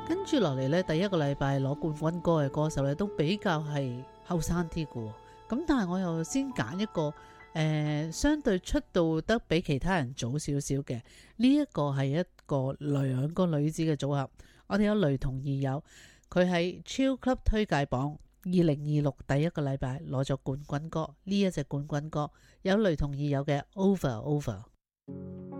跟住落嚟呢，第一個禮拜攞冠軍歌嘅歌手呢，都比較係後生啲嘅。咁但係我又先揀一個相對出道得比其他人早少少嘅，呢一個係一個兩個女子嘅組合。我哋有雷同二友，佢喺 Chill Club 推介榜2026第一個禮拜攞咗冠軍歌。呢一隻冠軍歌有雷同二友嘅 Over Over。